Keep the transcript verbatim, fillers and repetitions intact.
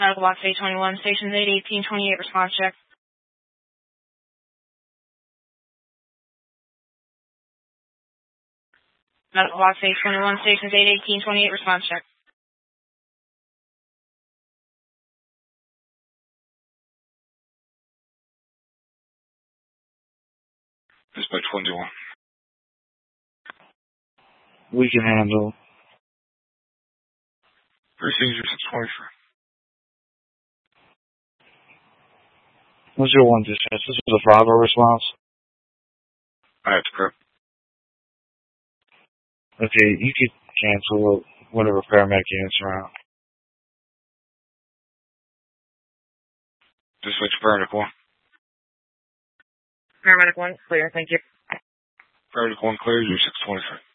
Medical box eight twenty-one, stations eight eighteen twenty-eight, response check. Medical box eight twenty-one, stations eight eighteen twenty-eight, response check. Dispatch one two one. We can handle. Procedure six twenty-three. What's your one dispatch? This is a five oh response. I have to prep. Okay, you could cancel whatever paramedic units around. Dispatch paramedic one. Paramedic one, clear, thank you. Paramedic one clear, you six twenty-three.